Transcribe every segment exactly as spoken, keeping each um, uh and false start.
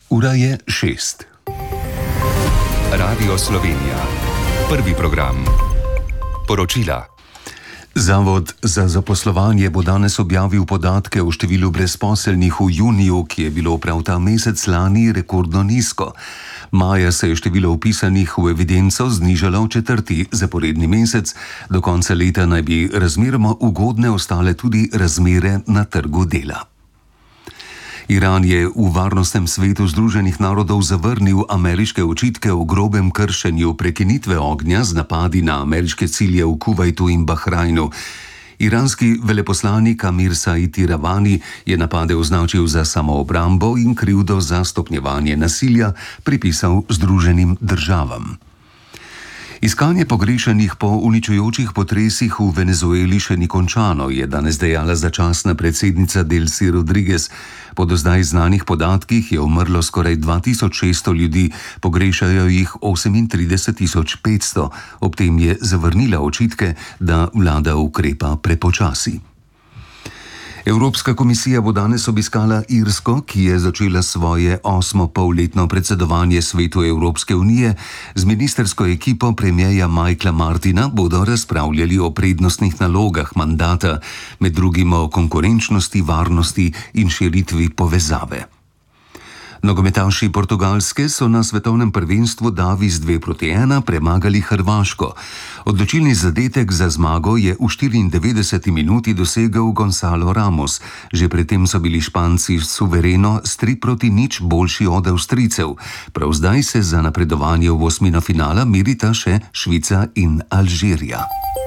Ura je šest. Radio Slovenija. Prvi program. Poročila. Zavod za zaposlovanje bo danes objavil podatke o številu brezposelnih v juniju, ki je bilo prav ta mesec lani rekordno nizko. Maja se je število vpisanih v evidenco znižalo v četrti zaporedni mesec, do konca leta naj bi razmeroma ugodne ostale tudi razmere na trgu dela. Iran je v Varnostnem svetu Združenih narodov zavrnil ameriške očitke o grobem kršenju prekinitve ognja z napadi na ameriške cilje v Kuvajtu in Bahrajnu. Iranski veleposlanik Amir Said Iravani je napade označil za samoobrambo in krivdo za stopnjevanje nasilja pripisal Združenim državam. Iskanje pogrešanih po uničujočih potresih v Venezueli še ni končano, je danes dejala začasna predsednica Delcy Rodriguez. Po do zdaj znanih podatkih je umrlo skoraj dva tisoč šeststo ljudi, pogrešajo jih osemintrideset tisoč petsto. Ob tem je zavrnila očitke, da vlada ukrepa prepočasi. Evropska komisija bo danes obiskala Irsko, ki je začela svoje osmo polletno predsedovanje Svetu Evropske unije. Z ministrsko ekipo premierja Michaela Martina bodo razpravljali o prednostnih nalogah mandata, med drugim o konkurenčnosti, varnosti in širitvi povezave. Nogometaši Portugalske so na svetovnem prvenstvu Davis dve proti ena premagali Hrvaško. Odločilni zadetek za zmago je v štiriindevetdeseti minuti dosegel Gonzalo Ramos. Že predtem so bili Španci suvereno s tri proti nič boljši od Avstrijcev. Prav zdaj se za napredovanje v osmino finala merita še Švica in Alžirija.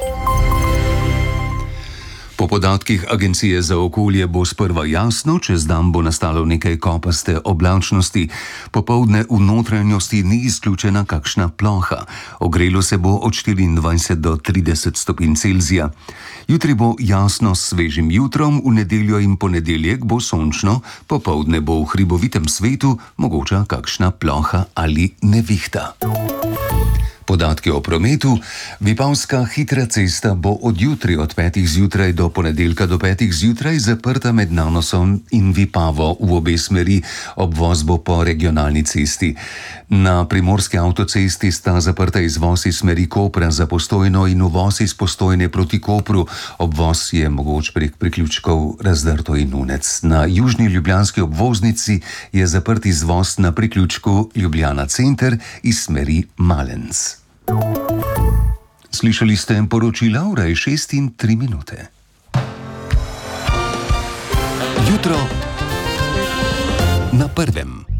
Po podatkih Agencije za okolje bo sprva jasno, čez dan bo nastalo nekaj kopaste oblačnosti. Popoldne v notranjosti ni izključena kakšna ploha. Ogrelo se bo od štiriindvajset do trideset stopinj Celzija. Jutri bo jasno s svežim jutrom, v nedeljo in ponedeljek bo sončno, popoldne bo v hribovitem svetu mogoča kakšna ploha ali nevihta. Podatki o prometu. Vipavska hitra cesta bo od jutri od petih zjutraj do ponedeljka do petih zjutraj zaprta med Nanosom in Vipavo v obe smeri. Obvoz bo po regionalni cesti. Na primorski avtocesti sta zaprta izvoz iz smeri Kopra za Postojno in uvoz iz Postojne proti Kopru. Obvoz je mogoč prek priključkov Razdrto in Unec. Na južni ljubljanski obvoznici je zaprt izvoz na priključku Ljubljana center iz smeri Malenc. Slišali ste poročila, ura je šest in tri minute. Jutro na prvem.